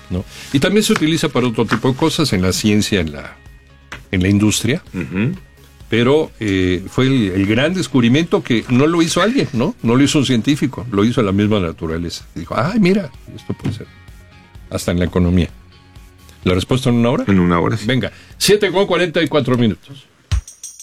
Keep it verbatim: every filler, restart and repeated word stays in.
¿no? Y también se utiliza para otro tipo de cosas, en la ciencia, en la, en la industria. Uh-huh. Pero eh, fue el, el gran descubrimiento que no lo hizo alguien, ¿no? No lo hizo un científico, lo hizo la misma naturaleza. Y dijo, ay, mira, esto puede ser. Hasta en la economía. ¿La respuesta en una hora? En una hora, sí. Venga, siete con cuarenta y cuatro minutos.